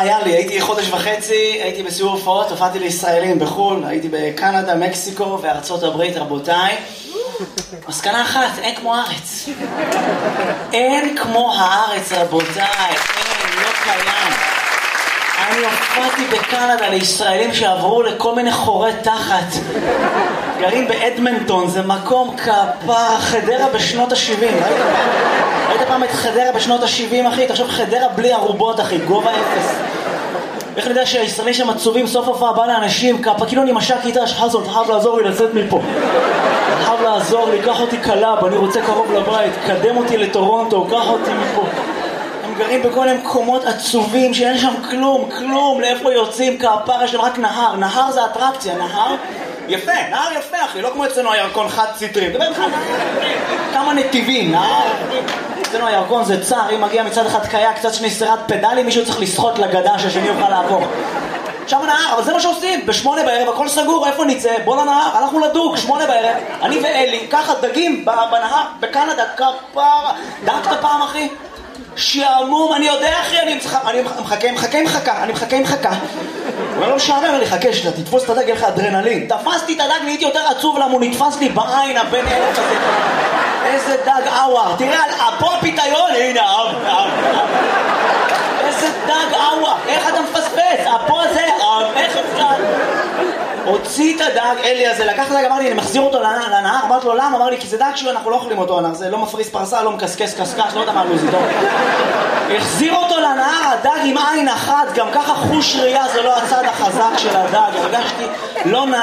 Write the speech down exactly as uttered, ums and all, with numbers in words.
היה לי, הייתי חודש וחצי, הייתי בסיור הופעות, הופעתי לישראלים בחו"ל, הייתי בקנדה, מקסיקו וארצות הברית, רבותיי. מסקנה אחת, אין כמו הארץ. אין כמו הארץ, רבותיי, אין, לא קיים. אני הופעתי בקנדה לישראלים שעברו לכל מיני חורי תחת. גרים באדמנטון, זה מקום כפר, חדרה בשנות ה-שבעים. ראית פעם, ראית פעם את חדרה בשנות ה-שבעים, אחי? תחשוב, חדרה בלי ערובות, אחי, גובה אפס. איך אני יודע שהישראלים שם עצובים, סוף הופעה בא לאנשים, כפה, כאילו אני משק איתה, שחזון, אתה חייב לעזור לי לצאת מפה. אתה חייב לעזור לי, קח אותי קלאב, אני רוצה קרוב לבית, קדם אותי לטורונטו, קח אותי מפה. הם גרים בכל מיני מקומות עצובים שאין שם כלום, כלום, לאיפה יוצאים, כפר, יש להם רק נהר, נהר זה אטרקציה, נהר יפה, נהר יפה אחי, לא כמו אצלנו הירקון חד ציטרי, דבר לך, כמה נתיבים, נהר, אצלנו הירקון זה צער, אם מגיע מצד אחד קיה, קצת שני סירת פדלים, מישהו צריך לשחות לגדה שהשני יוכל לעבור. שם נהר, אבל זה מה שעושים, בשמונה בערב, הכל סגור, איפה נצא? בוא לנהר, הלכנו לדוג, שמונה בערב, אני ואלי, ככה דגים בנהר, בקנדה, כפרה, דגת פעם אחי? שעמום, אני יודע אחי, אני מחכה, מחכה, מחכה, אני מחכה, מחכה. אבל לא משעמם, אני חכה שאתה תתפוס את הדג, יהיה לך אדרנלין. תפסתי את הדג, נהייתי יותר עצוב למה הוא נתפס לי בעין הבן אלף הזה. איזה דג אוואר, תראה, פה הפיתיון, הנה, אב, אב, אב. איזה דג אוואר, איך אתה מפספס? פה זה, אב, איך אפשר? הוציא את הדג, אלי הזה, לקח את הדג, אמר לי, אני מחזיר אותו לנהר, אמרתי לו, למה? אמר לי, כי זה דג שהוא, אנחנו לא אוכלים אותו, זה לא מפריס פרסה, לא מקסקס קסקש, לא יודע מה לוזי, טוב. החזיר אותו לנהר, הדג עם עין אחת, גם ככה חוש ראייה, זה לא הצד החזק של הדג, הרגשתי לא נע...